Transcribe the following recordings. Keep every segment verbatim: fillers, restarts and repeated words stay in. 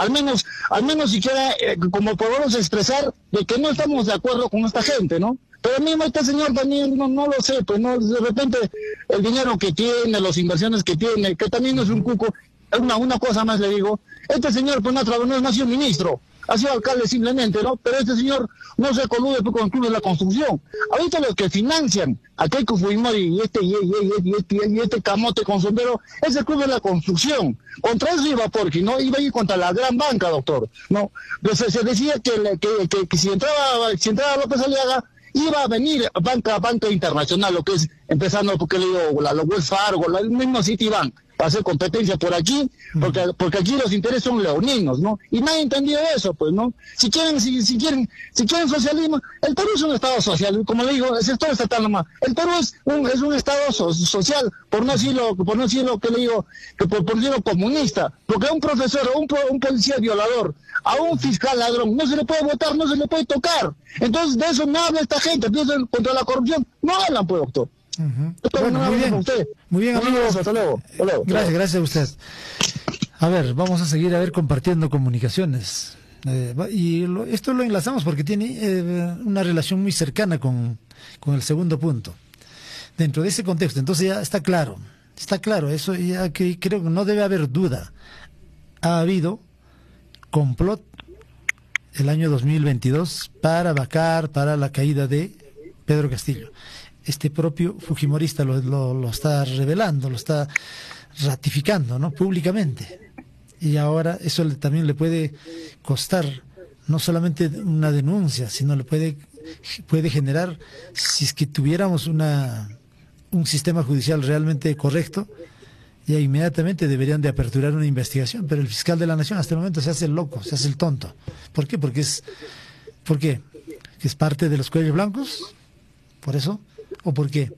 al menos, al menos siquiera eh, como podemos expresar de que no estamos de acuerdo con esta gente, ¿no? Pero mismo este señor también, no, no lo sé, pues no, de repente el dinero que tiene, las inversiones que tiene, que también es un cuco, una, una cosa más le digo, este señor pues no, trabajó, no ha sido ministro, ha sido alcalde simplemente, ¿no? Pero este señor no se colude con el Club de la Construcción. Ahorita los que financian a Keiko Fujimori y este, y, y, y, y, este, y este camote con sombrero es el Club de la Construcción. Contra eso iba Porqui, ¿no? Iba a ir contra la gran banca, doctor, ¿no? Pues se, se decía que, que, que, que si entraba, si entraba López Aliaga, iba a venir banca banca internacional, lo que es, empezando porque le digo, la, la Wells Fargo, la, el mismo Citibank, para hacer competencia por aquí, porque, porque aquí los intereses son leoninos, ¿no? Y nadie entendió eso, pues, ¿no? Si quieren, si, si quieren, si quieren socialismo, el Perú es un estado social, como le digo, el sector estatal nomás. El Perú es un, es un estado so, social, por no decirlo, por no decirlo que le digo, que por, por decirlo comunista, porque a un profesor, a un, un policía violador, a un fiscal ladrón, no se le puede votar, no se le puede tocar. Entonces de eso no habla esta gente, piensan contra la corrupción, no hablan, pues, doctor. Uh-huh. Bueno, muy bien, usted. Muy bien, amigo. Hasta luego. Hasta luego. Gracias, gracias a usted. A ver, vamos a seguir a ver compartiendo comunicaciones. Eh, y lo, esto lo enlazamos porque tiene eh, una relación muy cercana con, con el segundo punto. Dentro de ese contexto, entonces ya está claro, está claro, eso ya que creo que no debe haber duda. Ha habido complot el año dos mil veintidós para vacar, para la caída de Pedro Castillo. Este propio fujimorista lo, lo, lo está revelando, lo está ratificando, ¿no? Públicamente. Y ahora eso le, también le puede costar no solamente una denuncia, sino le puede, puede generar, si es que tuviéramos una, un sistema judicial realmente correcto, ya inmediatamente deberían de aperturar una investigación, pero el fiscal de la Nación hasta el momento se hace el loco, se hace el tonto. ¿Por qué? Porque es, ¿por qué? ¿Que es parte de los cuellos blancos? ¿Por eso? ¿O por qué?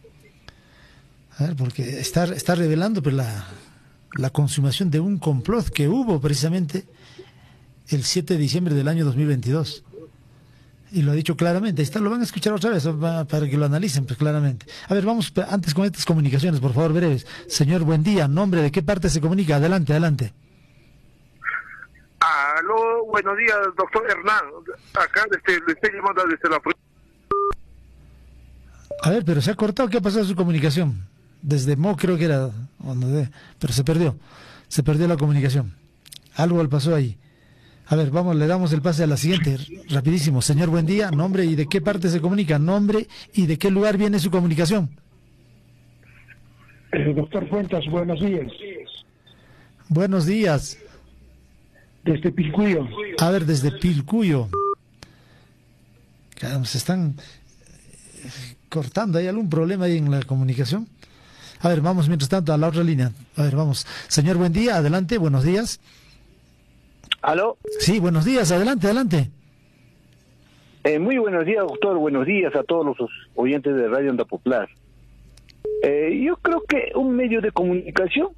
A ver, porque está, está revelando pues, la, la consumación de un complot que hubo precisamente el siete de diciembre del año dos mil veintidós. Y lo ha dicho claramente. Está, lo van a escuchar otra vez para que lo analicen pues, claramente. A ver, vamos antes con estas comunicaciones, por favor, breves. Señor, buen día. ¿Nombre de qué parte se comunica? Adelante, adelante. Aló, buenos días, doctor Hernán. Acá desde, le estoy llamando desde la... A ver, pero se ha cortado. ¿Qué ha pasado su comunicación? Desde Mo creo que era, pero se perdió. Se perdió la comunicación. Algo le pasó ahí. A ver, vamos, le damos el pase a la siguiente, rapidísimo. Señor, buen día. Nombre y de qué parte se comunica. Nombre y de qué lugar viene su comunicación. Eh, doctor Fuentes, buenos días. Buenos días. Desde Pilcuyo. A ver, desde Pilcuyo. Caramba, se están cortando. ¿Hay algún problema ahí en la comunicación? A ver, vamos mientras tanto a la otra línea. A ver, vamos. Señor, buen día. Adelante, buenos días. ¿Aló? Sí, buenos días. Adelante, adelante. Eh, muy buenos días, doctor. Buenos días a todos los oyentes de Radio Onda Popular. Eh, yo creo que un medio de comunicación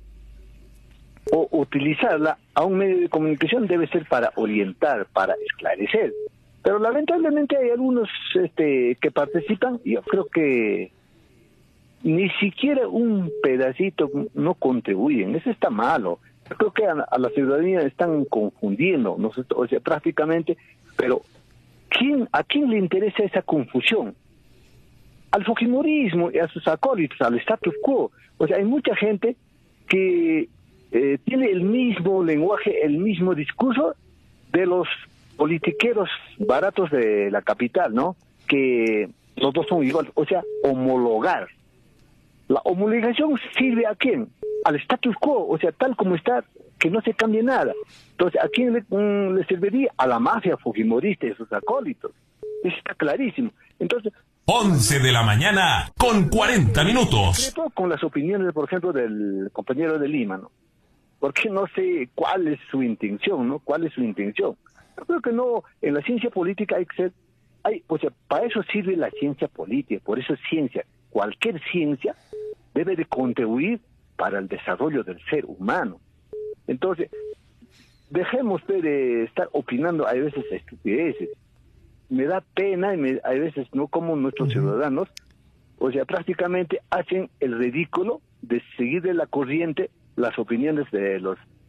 o utilizarla a un medio de comunicación debe ser para orientar, para esclarecer. Pero lamentablemente hay algunos este, que participan, y yo creo que ni siquiera un pedacito no contribuyen. Eso está malo. Yo creo que a, a la ciudadanía están confundiendo, ¿no? O sea, prácticamente, pero ¿quién, ¿a quién le interesa esa confusión? Al fujimorismo y a sus acólitos, al status quo. O sea, hay mucha gente que eh, tiene el mismo lenguaje, el mismo discurso de los politiqueros baratos de la capital, ¿no? Que los dos son iguales. O sea, homologar. La homologación sirve ¿a quién? Al status quo, o sea, tal como está, que no se cambie nada. Entonces, ¿a quién le, mm, le serviría? A la mafia fujimorista y sus acólitos. Eso está clarísimo. Entonces, once de la mañana con cuarenta minutos. Sobre todo con las opiniones, por ejemplo, del compañero de Lima, ¿no? Porque no sé cuál es su intención, ¿no? ¿Cuál es su intención? Yo creo que no, en la ciencia política hay que ser, hay, o sea, para eso sirve la ciencia política, por eso es ciencia. Cualquier ciencia debe de contribuir para el desarrollo del ser humano. Entonces, dejemos de estar opinando a veces estupideces. Me da pena y me, a veces no como nuestros uh-huh. ciudadanos, o sea, prácticamente hacen el ridículo de seguir de la corriente las opiniones de los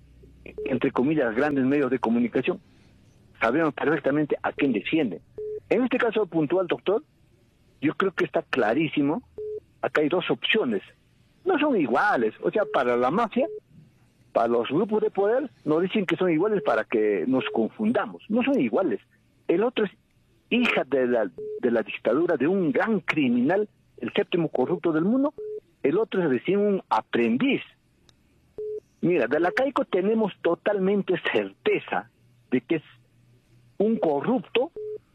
entre comillas, grandes medios de comunicación, sabemos perfectamente a quién defienden. En este caso puntual, doctor, yo creo que está clarísimo. Acá hay dos opciones. No son iguales. O sea, para la mafia, para los grupos de poder, nos dicen que son iguales para que nos confundamos. No son iguales. El otro es hija de la, de la dictadura de un gran criminal, el séptimo corrupto del mundo. El otro es recién un aprendiz. Mira, de la Caico tenemos totalmente certeza de que es un corrupto,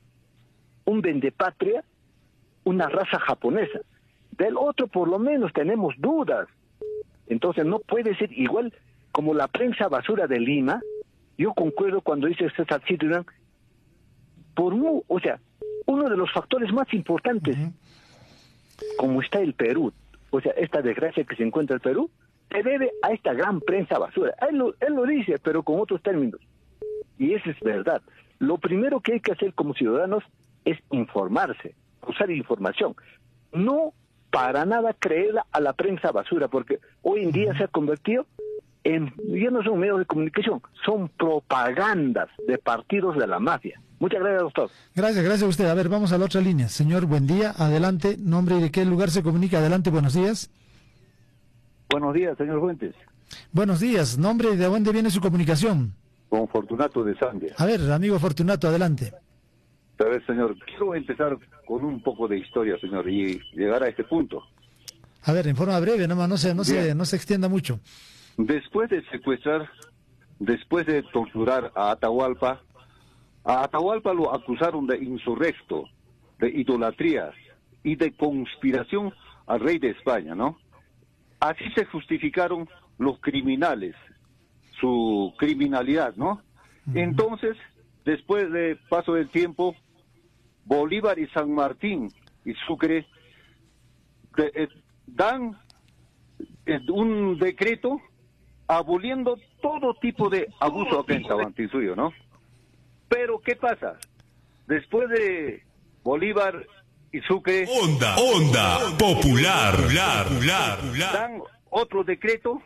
un vendepatria, una raza japonesa. Del otro por lo menos tenemos dudas. Entonces no puede ser igual como la prensa basura de Lima. Yo concuerdo cuando dice César Citroën, por un, o sea, uno de los factores más importantes, uh-huh. como está el Perú, o sea, esta desgracia que se encuentra el Perú, se debe a esta gran prensa basura. Él lo, él lo dice, pero con otros términos. Y eso es verdad. Lo primero que hay que hacer como ciudadanos es informarse, usar información. No para nada creerla a la prensa basura, porque hoy en día se ha convertido en, ya no son medios de comunicación, son propagandas de partidos de la mafia. Muchas gracias, doctor. Gracias, gracias a usted. A ver, vamos a la otra línea. Señor, buen día, adelante. Nombre y de qué lugar se comunica. Adelante, buenos días. Buenos días, señor Fuentes. Buenos días. Nombre y de dónde viene su comunicación. Con Fortunato de Zambia. A ver, amigo Fortunato, adelante. A ver, señor, quiero empezar con un poco de historia, señor, y llegar a este punto. A ver, en forma breve, nomás, no se, no se, no se extienda mucho. Después de secuestrar, después de torturar a Atahualpa, a Atahualpa lo acusaron de insurrecto, de idolatrías y de conspiración al rey de España, ¿no? Así se justificaron los criminales, su criminalidad, ¿no? Uh-huh. Entonces, después de paso del tiempo, Bolívar y San Martín y Sucre de, eh, dan eh, un decreto aboliendo todo tipo de abuso acá en Tahuantinsuyo, ¿no? Pero, ¿qué pasa? Después de Bolívar y Sucre... Onda, onda, popular, popular, popular. Dan otro decreto,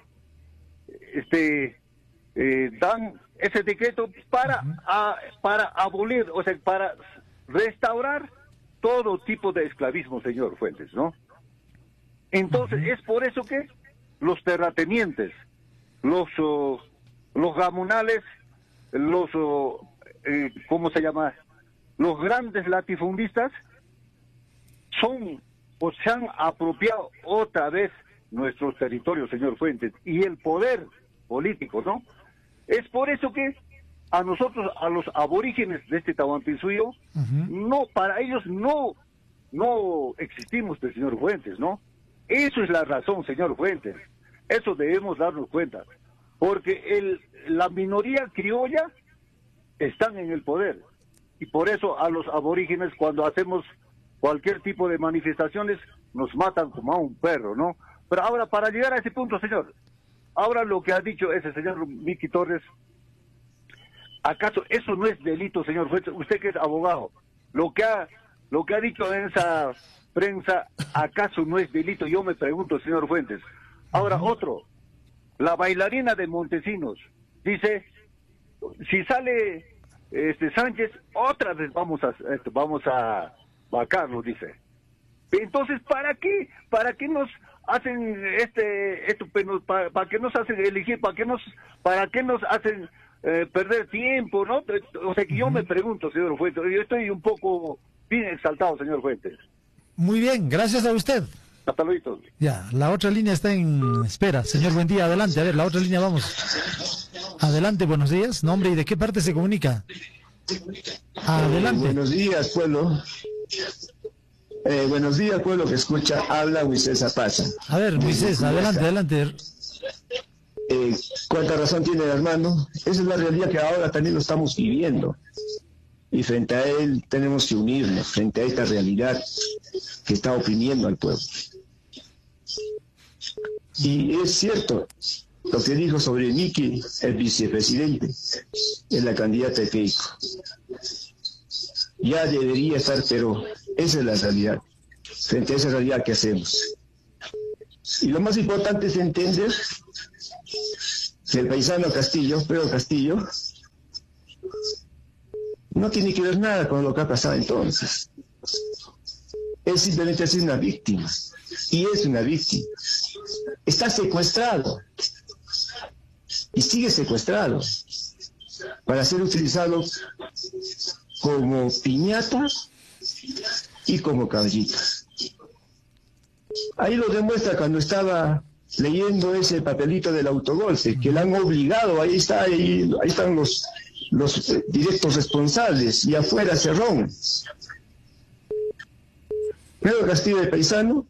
este, eh, dan ese decreto para, a, para abolir, o sea, para restaurar todo tipo de esclavismo, señor Fuentes, ¿no? Entonces, uh-huh. es por eso que los terratenientes, los, uh, los gamonales, los... Uh, Eh, ¿cómo se llama? Los grandes latifundistas son o se han apropiado otra vez nuestros territorios, señor Fuentes, y el poder político, ¿no? Es por eso que a nosotros, a los aborígenes de este Tahuantinsuyo, uh-huh. no, para ellos no, no existimos, pues, señor Fuentes, ¿no? Eso es la razón, señor Fuentes. Eso debemos darnos cuenta, porque el, la minoría criolla están en el poder, y por eso a los aborígenes cuando hacemos cualquier tipo de manifestaciones nos matan como a un perro, ¿no? Pero ahora, para llegar a ese punto, señor, ahora lo que ha dicho ese señor Miki Torres, ¿acaso eso no es delito, señor Fuentes? Usted que es abogado, lo que ha, lo que ha dicho en esa prensa, ¿acaso no es delito? Yo me pregunto, señor Fuentes. Ahora, otro, la bailarina de Montesinos dice, si sale este Sánchez, otra vez vamos a esto, vamos a vacarlo, dice. Entonces, ¿para qué? ¿Para qué nos hacen este esto? ¿Para, para qué nos hacen elegir? ¿Para qué nos para qué nos hacen eh, perder tiempo, no? O sea, que yo me pregunto, señor Fuentes, yo estoy un poco bien exaltado, señor Fuentes. Muy bien, gracias a usted. Hasta luego. Ya, la otra línea está en espera. Señor, buen día, adelante. A ver, la otra línea, vamos. Adelante, buenos días. Nombre y de qué parte se comunica. Adelante. Eh, buenos días, pueblo. Eh, buenos días, pueblo que escucha. Habla Moisés Zapaza. A ver, Moisés, adelante, adelante. Eh, ¿Cuánta razón tiene el hermano? Esa es la realidad que ahora también lo estamos viviendo. Y frente a él tenemos que unirnos, frente a esta realidad que está oprimiendo al pueblo. Y es cierto lo que dijo sobre Miki, el vicepresidente, es la candidata de Keiko. Ya debería estar, pero esa es la realidad. Frente a esa realidad, ¿qué hacemos? Y lo más importante es entender que el paisano Castillo, Pedro Castillo, no tiene que ver nada con lo que ha pasado entonces. Él simplemente ha sido una víctima, y es una víctima. Está secuestrado, y sigue secuestrado, para ser utilizado como piñata y como caballito. Ahí lo demuestra cuando estaba leyendo ese papelito del autogolpe, que le han obligado, ahí está, ahí, ahí están los, los eh, directos responsables, y afuera Cerrón. Pedro Castillo, el paisano,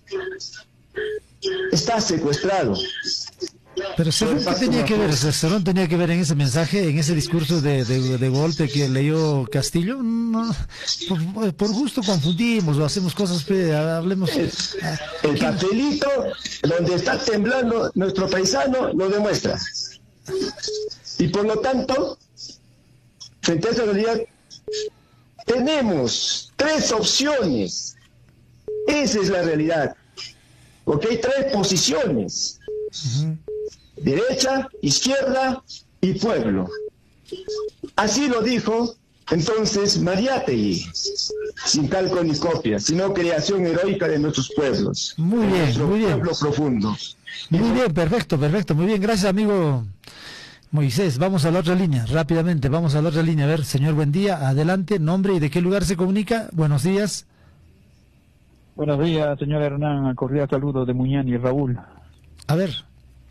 está secuestrado. Pero Cerrón, ¿qué tenía que ver? Cerrón tenía que ver en ese mensaje, en ese discurso de, de, de golpe que leyó Castillo. No, por, por gusto confundimos o hacemos cosas, pero hablemos. El, el papelito donde está temblando nuestro paisano lo demuestra. Y por lo tanto, frente a esa realidad, tenemos tres opciones. Esa es la realidad. Porque hay tres posiciones. Uh-huh. Derecha, izquierda y pueblo. Así lo dijo entonces Mariátegui, sin calco ni copia, sino creación heroica de nuestros pueblos. Muy bien, nuestro muy bien. Pueblo profundo. Muy bien, perfecto, perfecto, muy bien, gracias amigo Moisés. Vamos a la otra línea, rápidamente, vamos a la otra línea. A ver, señor, buen día, adelante, nombre y de qué lugar se comunica. Buenos días. Buenos días, señor Hernán, cordial saludo de Muñán y Raúl. A ver.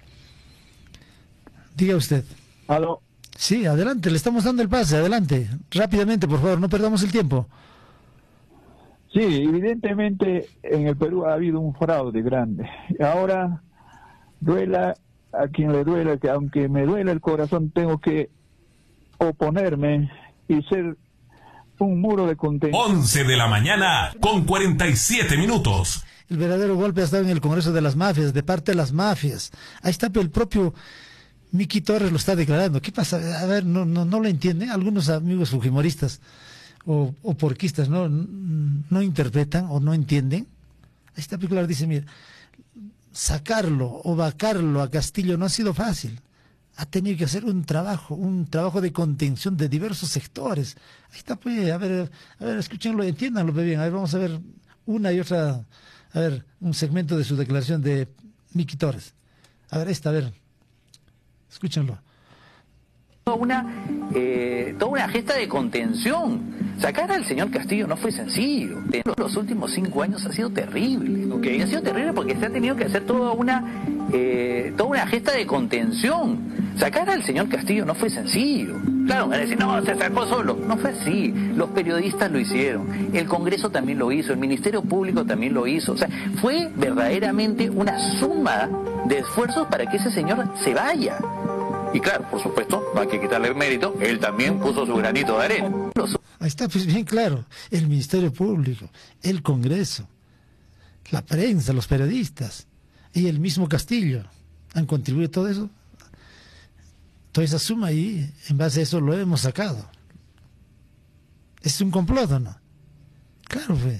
Diga usted. ¿Aló? Sí, adelante, le estamos dando el pase, adelante. Rápidamente, por favor, no perdamos el tiempo. Sí, evidentemente en el Perú ha habido un fraude grande. Ahora, duela a quien le duela, que aunque me duela el corazón, tengo que oponerme y ser un muro de contención. once de la mañana con cuarenta y siete minutos. El verdadero golpe ha estado en el Congreso de las Mafias, de parte de las mafias. Ahí está el propio Miki Torres lo está declarando. ¿Qué pasa? A ver, no no no lo entienden. Algunos amigos fujimoristas o, o porquistas no, no interpretan o no entienden. Ahí está claro, dice, mira, sacarlo o vacarlo a Castillo no ha sido fácil. Ha tenido que hacer un trabajo, un trabajo de contención de diversos sectores. Ahí está, pues, a ver, a ver, escúchenlo, entiéndanlo bien. A ver, vamos a ver una y otra, a ver, un segmento de su declaración de Miki Torres. A ver, esta, a ver. Escúchenlo. Toda una, eh, toda una gesta de contención. Sacar al señor Castillo no fue sencillo. Los últimos cinco años ha sido terrible. ¿Okay? Ha sido terrible porque se ha tenido que hacer toda una, eh, toda una gesta de contención. Sacar al señor Castillo no fue sencillo. Claro, van a decir, no, se sacó solo. No fue así. Los periodistas lo hicieron. El Congreso también lo hizo. El Ministerio Público también lo hizo. O sea, fue verdaderamente una suma de esfuerzos para que ese señor se vaya. Y claro, por supuesto, no hay que quitarle el mérito, él también puso su granito de arena. Ahí está, pues bien claro, el Ministerio Público, el Congreso, la prensa, los periodistas y el mismo Castillo han contribuido a todo eso. Toda esa suma y en base a eso lo hemos sacado. ¿Es un complot o no? Claro, fue.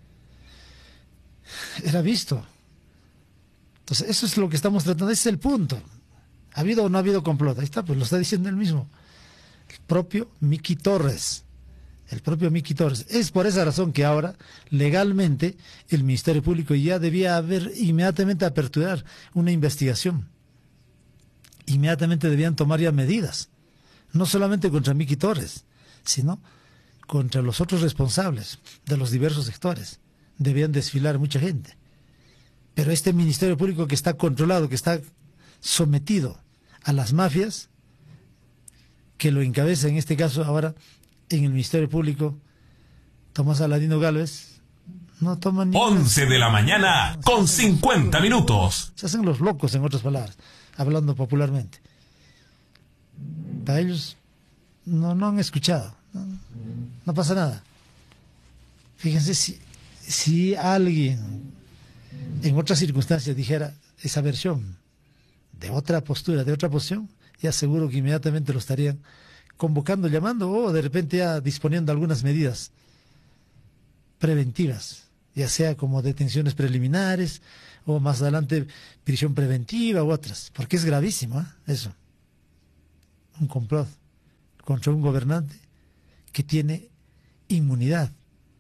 Era visto. Entonces, eso es lo que estamos tratando, ese es el punto. ¿Ha habido o no ha habido complot? Ahí está, pues lo está diciendo él mismo. El propio Miki Torres. El propio Miki Torres. Es por esa razón que ahora, legalmente, el Ministerio Público ya debía haber inmediatamente aperturar una investigación. Inmediatamente debían tomar ya medidas. No solamente contra Miki Torres, sino contra los otros responsables de los diversos sectores. Debían desfilar mucha gente. Pero este Ministerio Público que está controlado, que está sometido a las mafias, que lo encabeza en este caso ahora en el Ministerio Público Tomás Aladino Gálvez, no toman ni once de la mañana con cincuenta minutos. Se hacen los locos, en otras palabras, hablando popularmente. Para ellos no, no han escuchado, no, no pasa nada. Fíjense, si, si alguien en otras circunstancias dijera esa versión de otra postura, de otra posición, ya seguro que inmediatamente lo estarían convocando, llamando, o de repente ya disponiendo algunas medidas preventivas, ya sea como detenciones preliminares o más adelante prisión preventiva u otras, porque es gravísimo, ¿eh? Eso. Un complot contra un gobernante que tiene inmunidad.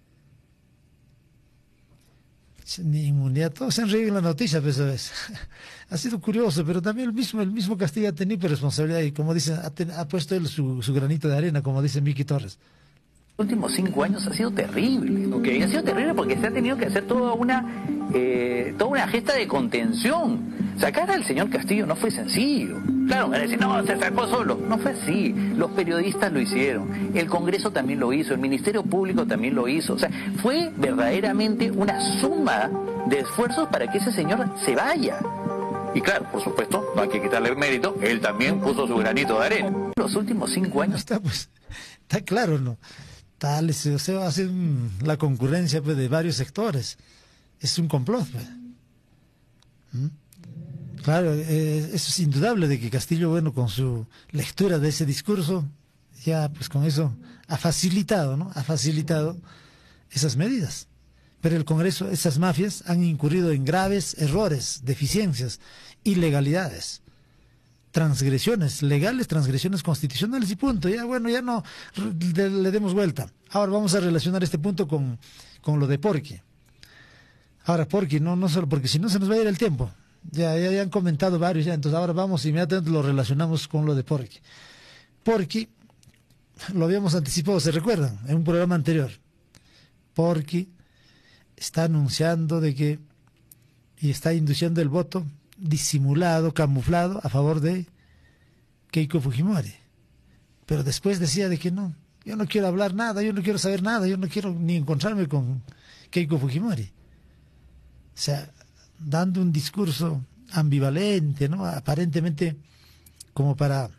Ni inmunidad, todos se han reído en la noticia, pues, ¿sabes? Ha sido curioso, pero también el mismo, el mismo Castillo ha tenido responsabilidad y, como dicen, ha, ten, ha puesto él su, su granito de arena, como dice Miki Torres. Los últimos cinco años ha sido terrible, ¿ok? Ha sido terrible porque se ha tenido que hacer toda una, eh, toda una gesta de contención. Sacar al señor Castillo no fue sencillo. Claro, van a decir, no, se sacó solo. No fue así. Los periodistas lo hicieron. El Congreso también lo hizo. El Ministerio Público también lo hizo. O sea, fue verdaderamente una suma de esfuerzos para que ese señor se vaya. Y claro, por supuesto, no hay que quitarle el mérito. Él también puso su granito de arena. Los últimos cinco años... Está, pues, está claro, ¿no? Tal, o sea, hace un, la concurrencia, pues, de varios sectores. Es un complot, pues. ¿Mm? Claro, eh, eso es indudable de que Castillo, bueno, con su lectura de ese discurso, ya pues con eso ha facilitado, ¿no? Ha facilitado esas medidas. Pero el Congreso, esas mafias han incurrido en graves errores, deficiencias, ilegalidades, transgresiones legales, transgresiones constitucionales y punto. Ya, bueno, ya no le, le demos vuelta. Ahora vamos a relacionar este punto con, con lo de Porky. Ahora, Porky, no, no solo porque si no se nos va a ir el tiempo. Ya, ya, ya han comentado varios, ya, entonces ahora vamos inmediatamente lo relacionamos con lo de Porky. Porky, lo habíamos anticipado, ¿se recuerdan? En un programa anterior. Porky está anunciando de que, y está induciendo el voto disimulado, camuflado, a favor de Keiko Fujimori. Pero después decía de que no, yo no quiero hablar nada, yo no quiero saber nada, yo no quiero ni encontrarme con Keiko Fujimori. O sea, dando un discurso ambivalente, ¿no? Aparentemente como para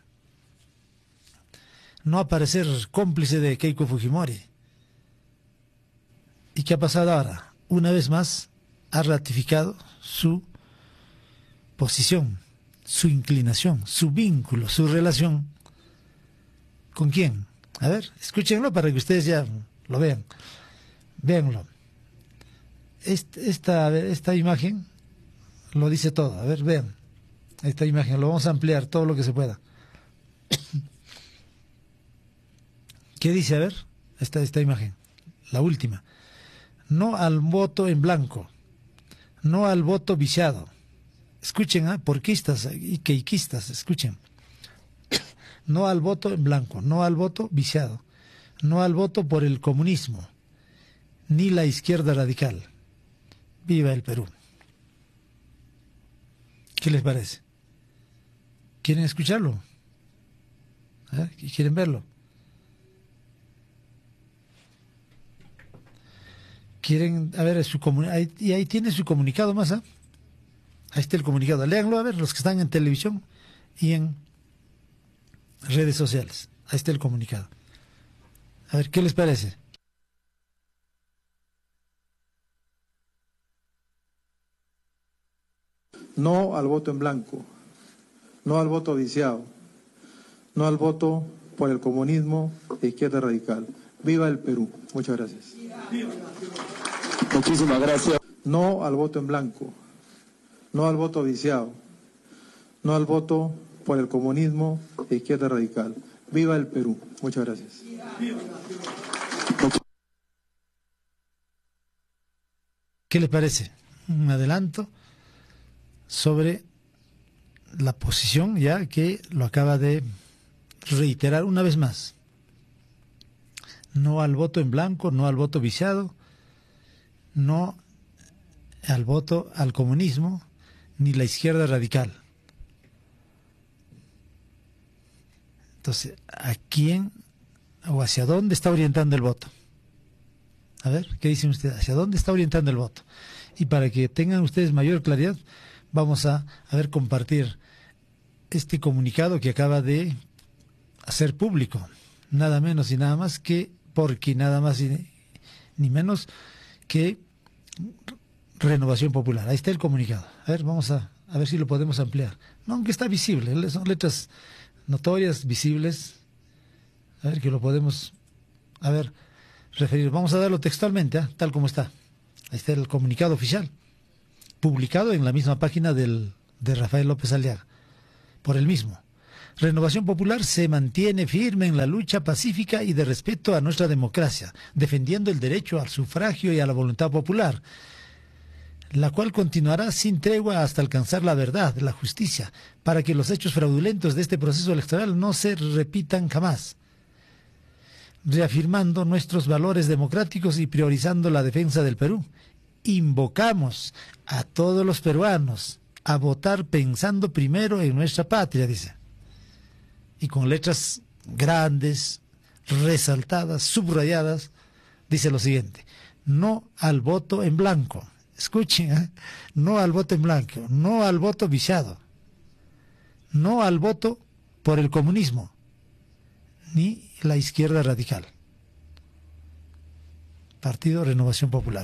no aparecer cómplice de Keiko Fujimori. ¿Y qué ha pasado ahora? Una vez más ha ratificado su posición, su inclinación, su vínculo, su relación. ¿Con quién? A ver, escúchenlo para que ustedes ya lo vean. Véanlo. Esta, esta imagen lo dice todo. A ver, vean. Esta imagen, lo vamos a ampliar todo lo que se pueda. ¿Qué dice? A ver, esta, esta imagen, la última. No al voto en blanco, no al voto viciado. Escuchen, ¿eh? Porquistas y queiquistas, escuchen. No al voto en blanco, no al voto viciado, no al voto por el comunismo, ni la izquierda radical. Viva el Perú. ¿Qué les parece? ¿Quieren escucharlo? ¿Eh? ¿Quieren verlo? Quieren, a ver, su ahí, y ahí tiene su comunicado más, ¿eh? Ahí está el comunicado. Léanlo, a ver, los que están en televisión y en redes sociales. Ahí está el comunicado. A ver, ¿qué les parece? No al voto en blanco, no al voto viciado, no al voto por el comunismo e izquierda radical. Viva el Perú. Muchas gracias. Muchísimas gracias. No al voto en blanco, no al voto viciado, no al voto por el comunismo e izquierda radical. Viva el Perú. Muchas gracias. ¿Qué les parece? Un adelanto sobre la posición ya que lo acaba de reiterar una vez más. No al voto en blanco, no al voto viciado, no al voto al comunismo, ni la izquierda radical. Entonces, ¿a quién o hacia dónde está orientando el voto? A ver, ¿qué dicen ustedes? ¿Hacia dónde está orientando el voto? Y para que tengan ustedes mayor claridad, vamos a, a ver compartir este comunicado que acaba de hacer público, nada menos y nada más que Porky, nada más y ni menos que Renovación Popular. Ahí está el comunicado. A ver, vamos a, a ver si lo podemos ampliar. No, aunque está visible, son letras notorias, visibles. A ver que lo podemos, a ver, referir. Vamos a darlo textualmente, ¿eh? Tal como está. Ahí está el comunicado oficial. publicado en la misma página del, de Rafael López Aliaga, por el mismo. Renovación Popular se mantiene firme en la lucha pacífica y de respeto a nuestra democracia, defendiendo el derecho al sufragio y a la voluntad popular, la cual continuará sin tregua hasta alcanzar la verdad, la justicia, para que los hechos fraudulentos de este proceso electoral no se repitan jamás, reafirmando nuestros valores democráticos y priorizando la defensa del Perú. Invocamos a todos los peruanos a votar pensando primero en nuestra patria, dice. Y con letras grandes, resaltadas, subrayadas, dice lo siguiente: no al voto en blanco. Escuchen, ¿eh? No al voto en blanco, no al voto viciado, no al voto por el comunismo, ni la izquierda radical. Partido Renovación Popular.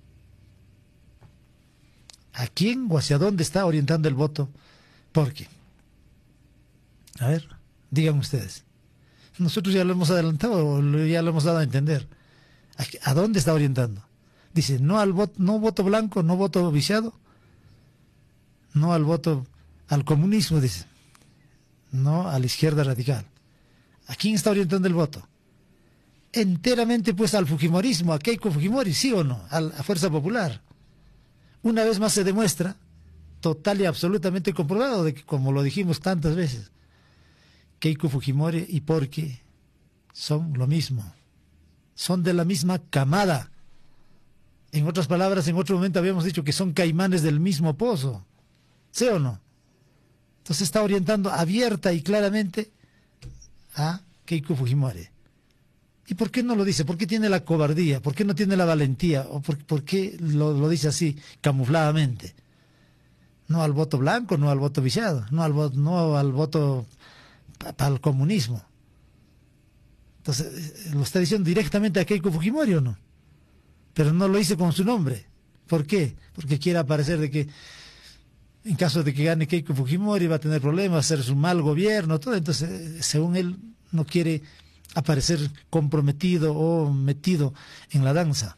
¿A quién o hacia dónde está orientando el voto? ¿Por qué? A ver, digan ustedes. Nosotros ya lo hemos adelantado, o ya lo hemos dado a entender. ¿A dónde está orientando? Dice, no al voto, no voto blanco, no voto viciado, no al voto al comunismo, dice, no a la izquierda radical. ¿A quién está orientando el voto? Enteramente pues al fujimorismo, a Keiko Fujimori, ¿sí o no? A la Fuerza Popular. Una vez más se demuestra, total y absolutamente comprobado, de que, como lo dijimos tantas veces, Keiko Fujimori y Porky son lo mismo, son de la misma camada. En otras palabras, en otro momento habíamos dicho que son caimanes del mismo pozo, ¿sí o no? Entonces está orientando abierta y claramente a Keiko Fujimori. ¿Y por qué no lo dice? ¿Por qué tiene la cobardía? ¿Por qué no tiene la valentía? ¿O por, por qué lo, lo dice así, camufladamente? No al voto blanco, no al voto viciado, no al, vo no al voto para el comunismo. Entonces, ¿lo está diciendo directamente a Keiko Fujimori o no? Pero no lo dice con su nombre. ¿Por qué? Porque quiere aparecer de que en caso de que gane Keiko Fujimori va a tener problemas, hacer su mal gobierno, todo. Entonces, según él, no quiere aparecer comprometido o metido en la danza.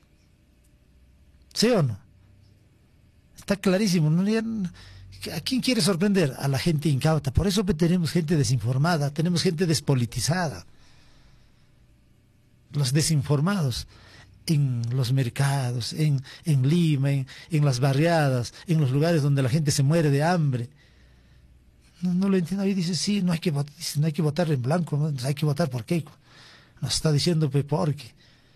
¿Sí o no? Está clarísimo. ¿No? ¿A quién quiere sorprender? A la gente incauta. Por eso tenemos gente desinformada, tenemos gente despolitizada. Los desinformados en los mercados, en, en Lima, en, en las barriadas, en los lugares donde la gente se muere de hambre. No, no lo entiendo. Ahí dice, sí, no hay que, no hay que votar en blanco, ¿no? Hay que votar por Keiko. Nos está diciendo Peporque.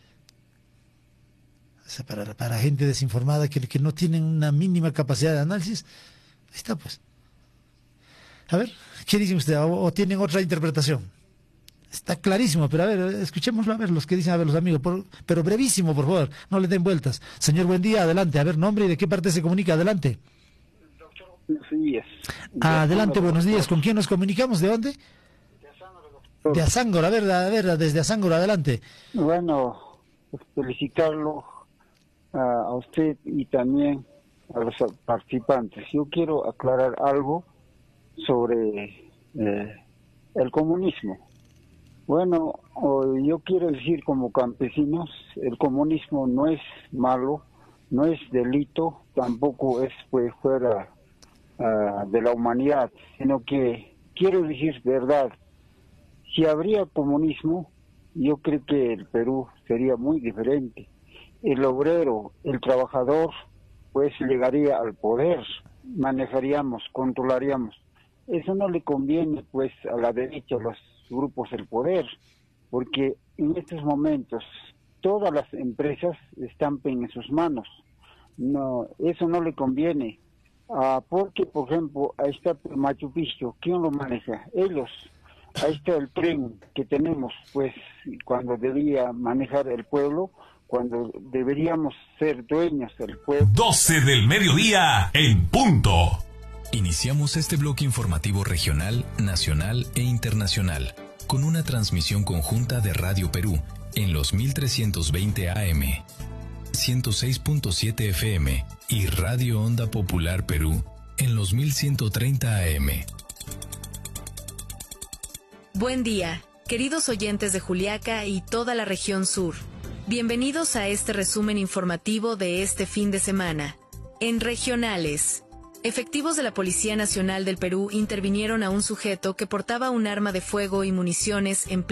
O sea, para, para gente desinformada que, que no tienen una mínima capacidad de análisis, ahí está pues. A ver, ¿qué dice usted? ¿O, o tienen otra interpretación? Está clarísimo, pero a ver, escuchémoslo a ver los que dicen, a ver los amigos, por, pero brevísimo, por favor, no le den vueltas. Señor, buen día, adelante. A ver, nombre y de qué parte se comunica, adelante. Sí, es. Adelante, buenos días. ¿Con quién nos comunicamos? ¿De dónde? De Azángora, a ver, a ver, desde Azángora, adelante. Bueno, pues felicitarlo a, a usted y también a los participantes. Yo quiero aclarar algo sobre eh, el comunismo. Bueno, yo quiero decir como campesinos, el comunismo no es malo, no es delito, tampoco es pues fuera uh, de la humanidad, sino que quiero decir verdad. Si habría comunismo, yo creo que el Perú sería muy diferente. El obrero, el trabajador, pues llegaría al poder, manejaríamos, controlaríamos. Eso no le conviene pues a la derecha, a los grupos del poder, porque en estos momentos todas las empresas están en sus manos. No, eso no le conviene, ah, porque por ejemplo ahí está Machu Picchu, ¿quién lo maneja? Ellos. Ahí está el tren que tenemos, pues cuando debía manejar el pueblo, cuando deberíamos ser dueños del pueblo. doce del mediodía en punto. Iniciamos este bloque informativo regional, nacional e internacional con una transmisión conjunta de Radio Perú en los mil trescientos veinte A M, ciento seis punto siete F M y Radio Onda Popular Perú en los mil ciento treinta A M. Buen día, queridos oyentes de Juliaca y toda la región sur. Bienvenidos a este resumen informativo de este fin de semana. En regionales, efectivos de la Policía Nacional del Perú intervinieron a un sujeto que portaba un arma de fuego y municiones en